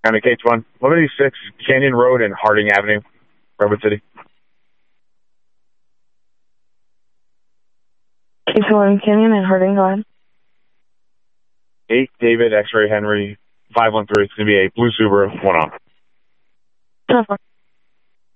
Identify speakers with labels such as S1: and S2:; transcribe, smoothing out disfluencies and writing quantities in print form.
S1: County K1, 186 Canyon Road and Harding Avenue, Redwood City.
S2: K1 Canyon and Harding, go ahead.
S1: 8 David X-Ray Henry 513. It's going to be a blue Subaru, 1 on.
S2: 10-4.